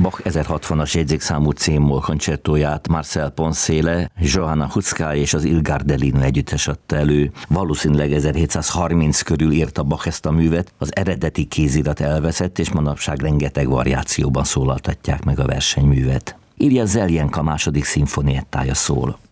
Bach 1060-as jegyzékszámú C-moll koncertóját Marcel Poncelet, Johanna Huszkály és az Il Gardelino együttes adta elő. Valószínűleg 1730 körül írta Bach ezt a művet, az eredeti kézirat elveszett, és manapság rengeteg variációban szólaltatják meg a versenyművet. Ilja Zeljenka második szimfoniettája szól.